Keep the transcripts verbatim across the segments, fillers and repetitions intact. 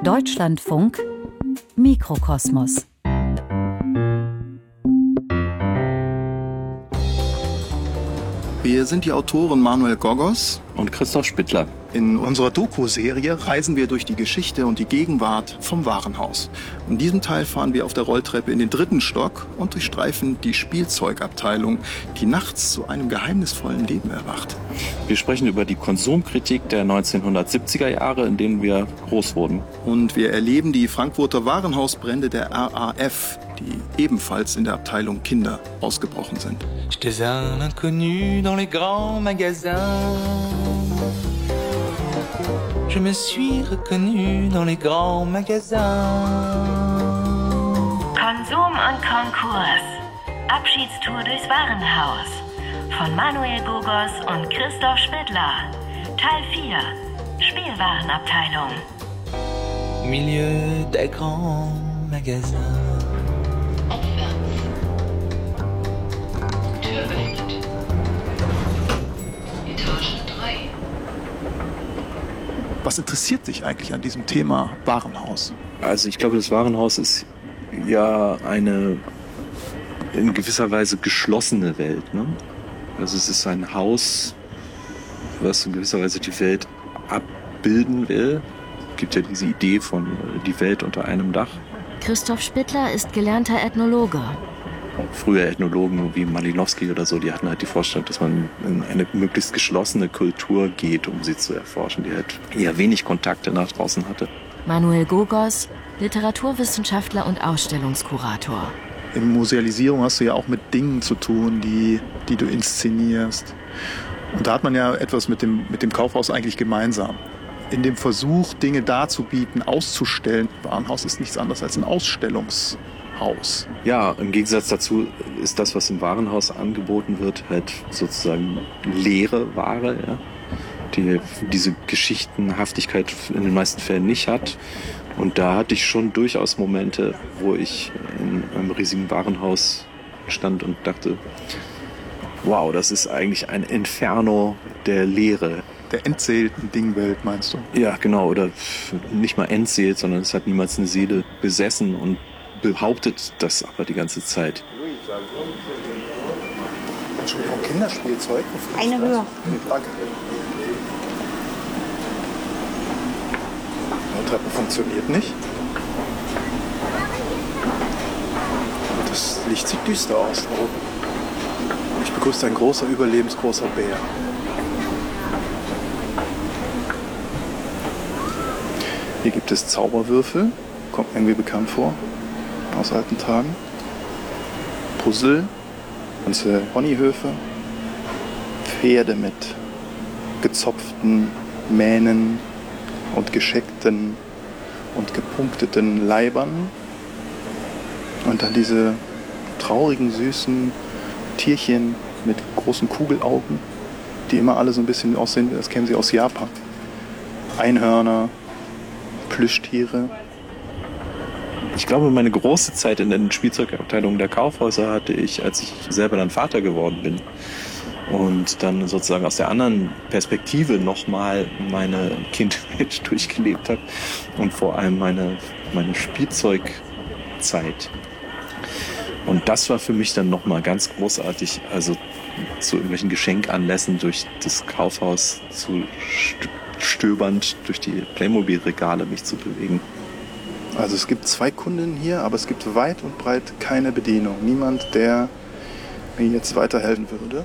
Deutschlandfunk Mikrokosmos. Wir sind die Autoren Manuel Gogos und Christoph Spittler. In unserer Doku-Serie reisen wir durch die Geschichte und die Gegenwart vom Warenhaus. In diesem Teil fahren wir auf der Rolltreppe in den dritten Stock und durchstreifen die Spielzeugabteilung, die nachts zu einem geheimnisvollen Leben erwacht. Wir sprechen über die Konsumkritik der neunzehnhundertsiebziger Jahre, in denen wir groß wurden. Und wir erleben die Frankfurter Warenhausbrände der R A F, die ebenfalls in der Abteilung Kinder ausgebrochen sind. J'étais un inconnu dans les grands magasins. Je me suis reconnu dans les grands magasins. Konsum und Konkurs. Abschiedstour durchs Warenhaus. Von Manuel Gogos und Christoph Spittler. Teil vier. Spielwarenabteilung. Au milieu des grands magasins. Tür öffnet. Etage drei. Was interessiert dich eigentlich an diesem Thema Warenhaus? Also ich glaube, das Warenhaus ist ja eine in gewisser Weise geschlossene Welt, ne? Also es ist ein Haus, was in gewisser Weise die Welt abbilden will. Es gibt ja diese Idee von die Welt unter einem Dach. Christoph Spittler ist gelernter Ethnologe. Früher Ethnologen wie Malinowski oder so, die hatten halt die Vorstellung, dass man in eine möglichst geschlossene Kultur geht, um sie zu erforschen, die halt eher wenig Kontakte nach draußen hatte. Manuel Gogos, Literaturwissenschaftler und Ausstellungskurator. In Musealisierung hast du ja auch mit Dingen zu tun, die, die du inszenierst. Und da hat man ja etwas mit dem, mit dem Kaufhaus eigentlich gemeinsam. In dem Versuch, Dinge darzubieten, auszustellen. Warenhaus ist nichts anderes als ein Ausstellungshaus. Ja, im Gegensatz dazu ist das, was im Warenhaus angeboten wird, halt sozusagen leere Ware, ja, die diese Geschichtenhaftigkeit in den meisten Fällen nicht hat. Und da hatte ich schon durchaus Momente, wo ich in einem riesigen Warenhaus stand und dachte, wow, das ist eigentlich ein Inferno der Leere. Der entseelten Dingwelt, meinst du? Ja, genau. Oder nicht mal entseelt, sondern es hat niemals eine Seele besessen und behauptet das aber die ganze Zeit. Entschuldigung, Kinderspielzeug? Eine höher. Danke. Die Treppe funktioniert nicht. Das Licht sieht düster aus. Ich begrüße ein großer, überlebensgroßer Bär. Hier gibt es Zauberwürfel. Kommt irgendwie bekannt vor. Aus alten Tagen. Puzzle. Ganze Ponyhöfe. Pferde mit gezopften Mähnen und gescheckten und gepunkteten Leibern. Und dann diese traurigen, süßen Tierchen mit großen Kugelaugen, die immer alle so ein bisschen aussehen, das kennen sie aus Japan. Einhörner, Plüschtiere. Ich glaube, meine große Zeit in den Spielzeugabteilungen der Kaufhäuser hatte ich, als ich selber dann Vater geworden bin. Und dann sozusagen aus der anderen Perspektive nochmal meine Kindheit durchgelebt habe. Und vor allem meine, meine Spielzeugzeit. Und das war für mich dann nochmal ganz großartig, also zu irgendwelchen Geschenkanlässen durch das Kaufhaus zu stöbernd durch die Playmobil-Regale mich zu bewegen. Also es gibt zwei Kunden hier, aber es gibt weit und breit keine Bedienung. Niemand, der mir jetzt weiterhelfen würde.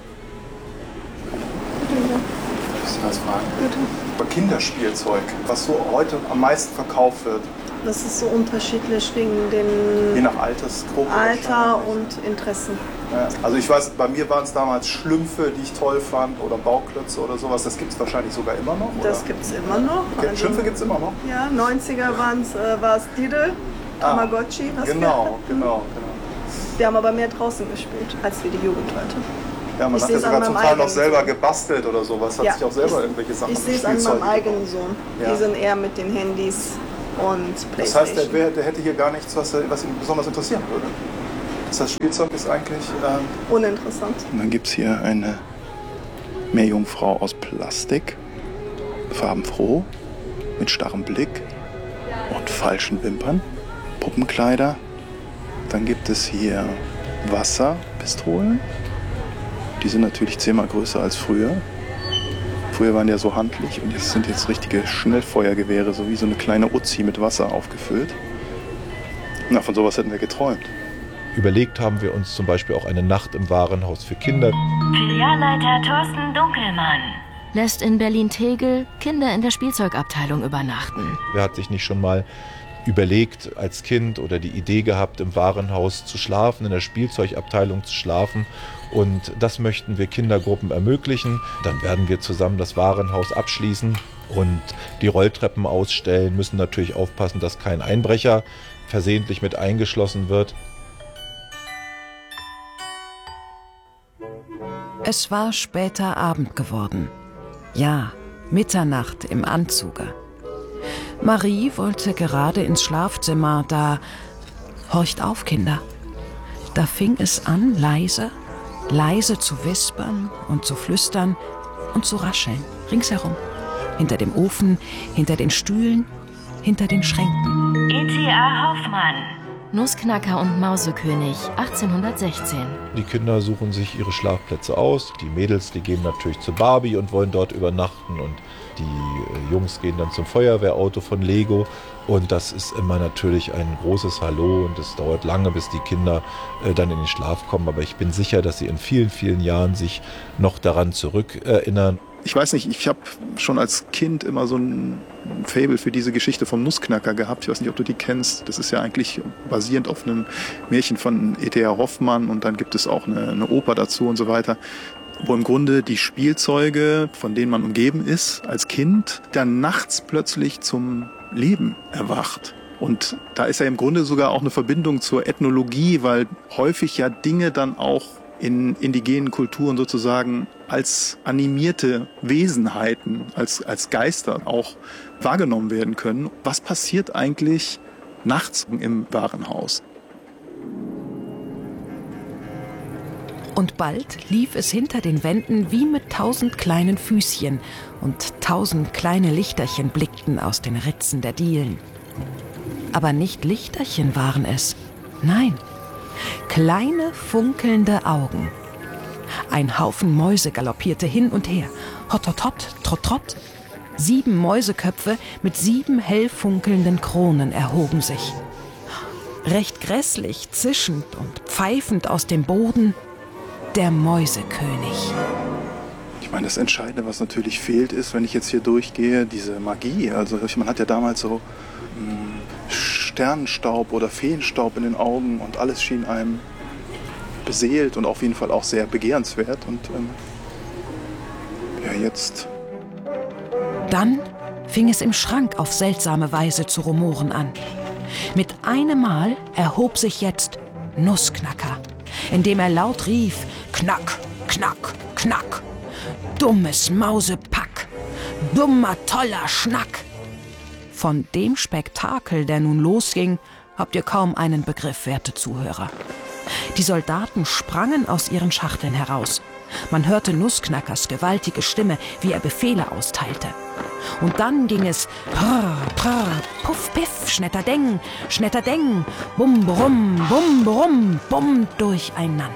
Ich was fragen. Bitte. Über Kinderspielzeug, was so heute am meisten verkauft wird. Das ist so unterschiedlich wegen den Je nach Altersgruppe. Alter und Interessen. Ja, also ich weiß, bei mir waren es damals Schlümpfe, die ich toll fand, oder Bauklötze oder sowas. Das gibt es wahrscheinlich sogar immer noch, oder? Das gibt es immer noch. Okay, Also, Schlümpfe gibt es immer noch? Ja, neunziger waren's, äh, war es Didel, Tamagotchi. Ah, was genau, wir, genau, genau. Wir haben aber mehr draußen gespielt, als wir die Jugend heute. Ja, man Ich hat ja seh's an sogar zum meinem Teil noch eigenen selber Sohn. gebastelt oder sowas. Hat Ja, sich auch selber ich, irgendwelche Sachen Ich sehe es an Spielzeuge meinem eigenen gebaut. Sohn. Ja. Die sind eher mit den Handys und Das Playstation. heißt, der, wär, der hätte hier gar nichts, was, was ihn besonders interessieren würde. Das heißt, Spielzeug ist eigentlich... Ähm uninteressant. Und dann gibt es hier eine Meerjungfrau aus Plastik, farbenfroh, mit starrem Blick, und falschen Wimpern, Puppenkleider. Dann gibt es hier Wasserpistolen. Die sind natürlich zehnmal größer als früher. Früher waren die ja so handlich und jetzt sind jetzt richtige Schnellfeuergewehre, so wie so eine kleine Uzi mit Wasser aufgefüllt. Na, von sowas hätten wir geträumt. Überlegt haben wir uns zum Beispiel auch eine Nacht im Warenhaus für Kinder. Filialleiter Thorsten Dunkelmann lässt in Berlin-Tegel Kinder in der Spielzeugabteilung übernachten. Wer hat sich nicht schon mal überlegt, als Kind oder die Idee gehabt, im Warenhaus zu schlafen, in der Spielzeugabteilung zu schlafen? Und das möchten wir Kindergruppen ermöglichen. Dann werden wir zusammen das Warenhaus abschließen und die Rolltreppen ausstellen, müssen natürlich aufpassen, dass kein Einbrecher versehentlich mit eingeschlossen wird. Es war später Abend geworden. Ja, Mitternacht im Anzuge. Marie wollte gerade ins Schlafzimmer, da... Horcht auf, Kinder. Da fing es an, leise, leise zu wispern und zu flüstern und zu rascheln, ringsherum. Hinter dem Ofen, hinter den Stühlen, hinter den Schränken. E T A Hoffmann. Nussknacker und Mausekönig, achtzehnhundertsechzehn. Die Kinder suchen sich ihre Schlafplätze aus. Die Mädels, die gehen natürlich zu Barbie und wollen dort übernachten. Und die Jungs gehen dann zum Feuerwehrauto von Lego. Und das ist immer natürlich ein großes Hallo. Und es dauert lange, bis die Kinder äh, dann in den Schlaf kommen. Aber ich bin sicher, dass sie in vielen, vielen Jahren sich noch daran zurückerinnern. Ich weiß nicht, ich habe schon als Kind immer so ein Faible für diese Geschichte vom Nussknacker gehabt. Ich weiß nicht, ob du die kennst. Das ist ja eigentlich basierend auf einem Märchen von E T A Hoffmann und dann gibt es auch eine, eine Oper dazu und so weiter, wo im Grunde die Spielzeuge, von denen man umgeben ist als Kind, dann nachts plötzlich zum Leben erwacht. Und da ist ja im Grunde sogar auch eine Verbindung zur Ethnologie, weil häufig ja Dinge dann auch in indigenen Kulturen sozusagen als animierte Wesenheiten, als, als Geister auch wahrgenommen werden können. Was passiert eigentlich nachts im Warenhaus? Und bald lief es hinter den Wänden wie mit tausend kleinen Füßchen und tausend kleine Lichterchen blickten aus den Ritzen der Dielen. Aber nicht Lichterchen waren es, nein, kleine funkelnde Augen. Ein Haufen Mäuse galoppierte hin und her. Hot, hot, hot, trott, trott. Sieben Mäuseköpfe mit sieben hell funkelnden Kronen erhoben sich. Recht grässlich, zischend und pfeifend aus dem Boden, der Mäusekönig. Ich meine, das Entscheidende, was natürlich fehlt, ist, wenn ich jetzt hier durchgehe, diese Magie. Also man hat ja damals so mh, Sternenstaub oder Feenstaub in den Augen und alles schien einem beseelt und auf jeden Fall auch sehr begehrenswert. Und ähm, ja, jetzt... Dann fing es im Schrank auf seltsame Weise zu rumoren an. Mit einem Mal erhob sich jetzt Nussknacker, indem er laut rief: Knack, knack, knack. Dummes Mausepack, dummer, toller Schnack. Von dem Spektakel, der nun losging, habt ihr kaum einen Begriff, werte Zuhörer. Die Soldaten sprangen aus ihren Schachteln heraus. Man hörte Nussknackers gewaltige Stimme, wie er Befehle austeilte. Und dann ging es prr, prr, puff, piff, schnetterdeng, schnetterdeng, bum, brumm, bum, brumm, bumm durcheinander.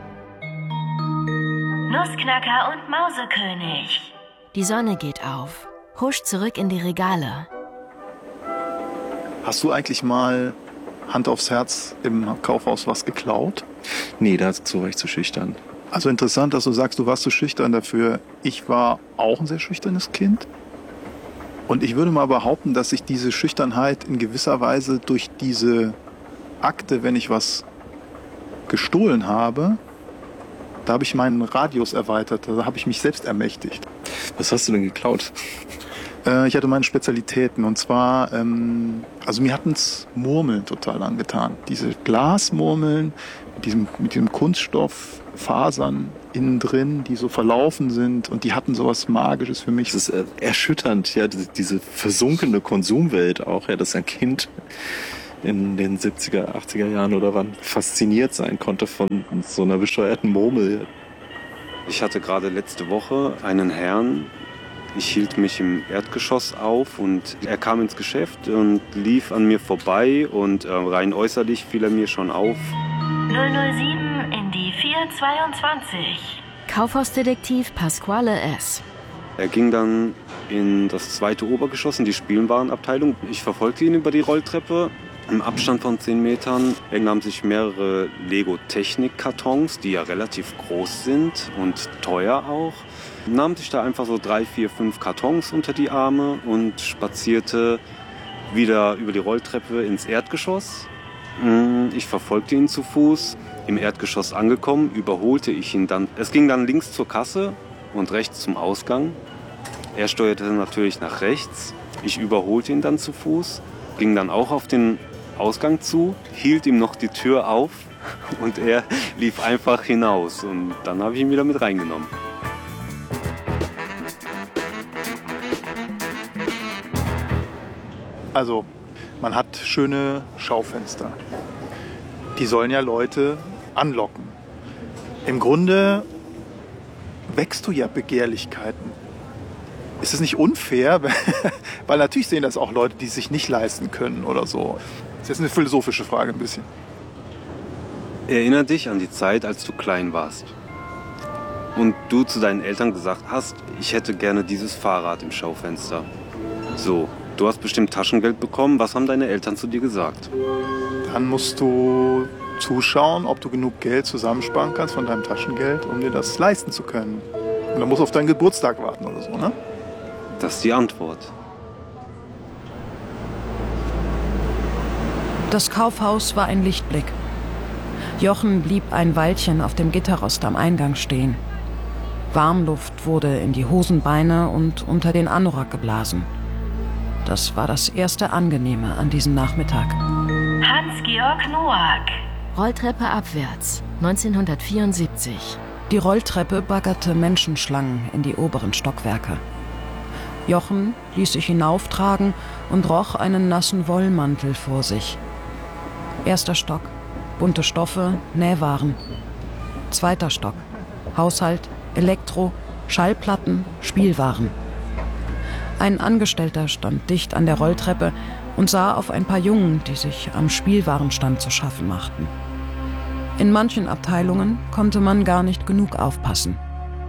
Nussknacker und Mausekönig. Die Sonne geht auf, huscht zurück in die Regale. Hast du eigentlich mal, Hand aufs Herz, im Kaufhaus was geklaut? Nee, dazu war ich zu schüchtern. Also interessant, dass du sagst, du warst zu schüchtern dafür. Ich war auch ein sehr schüchternes Kind. Und ich würde mal behaupten, dass sich diese Schüchternheit in gewisser Weise durch diese Akte, wenn ich was gestohlen habe, da habe ich meinen Radius erweitert, da habe ich mich selbst ermächtigt. Was hast du denn geklaut? Äh, ich hatte meine Spezialitäten und zwar, ähm, also mir hatten's Murmeln total angetan. Diese Glasmurmeln mit diesem, mit diesem Kunststofffasern innen drin, die so verlaufen sind und die hatten sowas Magisches für mich. Es ist äh, erschütternd, ja, diese, diese versunkene Konsumwelt auch, ja, dass ein Kind in den siebziger, achtziger Jahren oder wann fasziniert sein konnte von so einer bescheuerten Murmel. Ich hatte gerade letzte Woche einen Herrn, Ich hielt mich im Erdgeschoss auf und er kam ins Geschäft und lief an mir vorbei und äh, rein äußerlich fiel er mir schon auf. null null sieben in die vier zweiundzwanzig. Kaufhausdetektiv Pasquale S. Er ging dann in das zweite Obergeschoss, in die Spielwarenabteilung. Ich verfolgte ihn über die Rolltreppe. Im Abstand von zehn Metern. Er nahm sich mehrere Lego-Technik-Kartons, die ja relativ groß sind und teuer auch. Nahm sich da einfach so drei, vier, fünf Kartons unter die Arme und spazierte wieder über die Rolltreppe ins Erdgeschoss. Ich verfolgte ihn zu Fuß. Im Erdgeschoss angekommen, überholte ich ihn dann. Es ging dann links zur Kasse und rechts zum Ausgang. Er steuerte natürlich nach rechts. Ich überholte ihn dann zu Fuß, ging dann auch auf den Ausgang zu, hielt ihm noch die Tür auf und er lief einfach hinaus. Und dann habe ich ihn wieder mit reingenommen. Also, man hat schöne Schaufenster. Die sollen ja Leute anlocken. Im Grunde wächst du ja Begehrlichkeiten. Ist es nicht unfair? Weil natürlich sehen das auch Leute, die es sich nicht leisten können oder so. Das ist jetzt eine philosophische Frage ein bisschen. Erinnere dich an die Zeit, als du klein warst. Und du zu deinen Eltern gesagt hast, ich hätte gerne dieses Fahrrad im Schaufenster. So, du hast bestimmt Taschengeld bekommen. Was haben deine Eltern zu dir gesagt? Dann musst du zuschauen, ob du genug Geld zusammensparen kannst von deinem Taschengeld, um dir das leisten zu können. Und dann musst du auf deinen Geburtstag warten oder so, ne? Das ist die Antwort. Das Kaufhaus war ein Lichtblick. Jochen blieb ein Weilchen auf dem Gitterrost am Eingang stehen. Warmluft wurde in die Hosenbeine und unter den Anorak geblasen. Das war das erste Angenehme an diesem Nachmittag. Hans-Georg Noack. Rolltreppe abwärts, neunzehnhundertvierundsiebzig. Die Rolltreppe baggerte Menschenschlangen in die oberen Stockwerke. Jochen ließ sich hinauftragen und roch einen nassen Wollmantel vor sich. Erster Stock, bunte Stoffe, Nähwaren. Zweiter Stock, Haushalt, Elektro, Schallplatten, Spielwaren. Ein Angestellter stand dicht an der Rolltreppe und sah auf ein paar Jungen, die sich am Spielwarenstand zu schaffen machten. In manchen Abteilungen konnte man gar nicht genug aufpassen.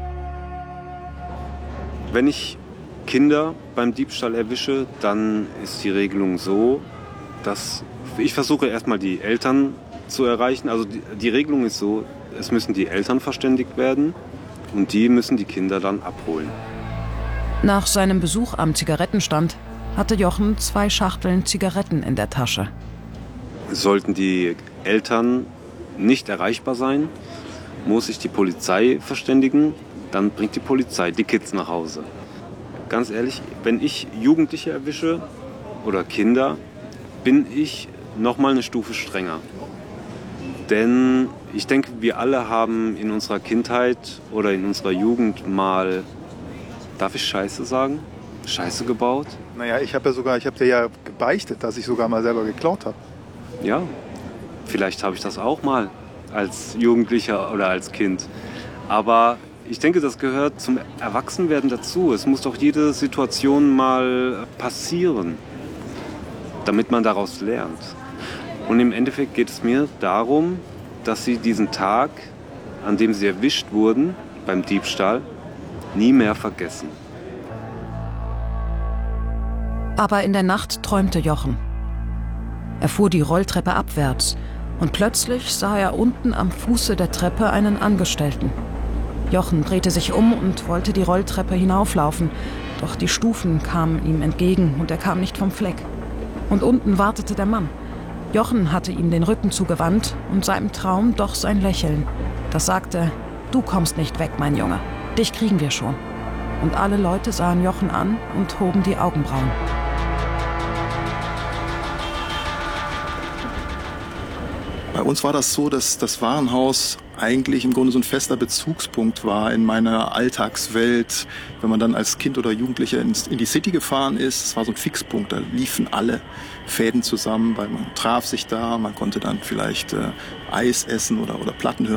Wenn ich Kinder beim Diebstahl erwische, dann ist die Regelung so, dass ich versuche erstmal die Eltern zu erreichen. Also die, die Regelung ist so, es müssen die Eltern verständigt werden und die müssen die Kinder dann abholen. Nach seinem Besuch am Zigarettenstand hatte Jochen zwei Schachteln Zigaretten in der Tasche. Sollten die Eltern nicht erreichbar sein, muss sich die Polizei verständigen, dann bringt die Polizei die Kids nach Hause. Ganz ehrlich, wenn ich Jugendliche erwische oder Kinder, bin ich noch mal eine Stufe strenger. Denn ich denke, wir alle haben in unserer Kindheit oder in unserer Jugend mal, darf ich Scheiße sagen? Scheiße gebaut? Naja, ich habe ja sogar, ich habe dir ja gebeichtet, dass ich sogar mal selber geklaut habe. Ja, vielleicht habe ich das auch mal als Jugendlicher oder als Kind. Aber ich denke, das gehört zum Erwachsenwerden dazu. Es muss doch jede Situation mal passieren, damit man daraus lernt. Und im Endeffekt geht es mir darum, dass sie diesen Tag, an dem sie erwischt wurden beim Diebstahl, nie mehr vergessen. Aber in der Nacht träumte Jochen. Er fuhr die Rolltreppe abwärts und plötzlich sah er unten am Fuße der Treppe einen Angestellten. Jochen drehte sich um und wollte die Rolltreppe hinauflaufen, doch die Stufen kamen ihm entgegen und er kam nicht vom Fleck. Und unten wartete der Mann. Jochen hatte ihm den Rücken zugewandt und sah im Traum doch sein Lächeln. Das sagte, du kommst nicht weg, mein Junge, dich kriegen wir schon. Und alle Leute sahen Jochen an und hoben die Augenbrauen. Bei uns war das so, dass das Warenhaus eigentlich im Grunde so ein fester Bezugspunkt war in meiner Alltagswelt. Wenn man dann als Kind oder Jugendlicher in die City gefahren ist, es war so ein Fixpunkt, da liefen alle Fäden zusammen, weil man traf sich da, man konnte dann vielleicht äh, Eis essen oder, oder Platten hören.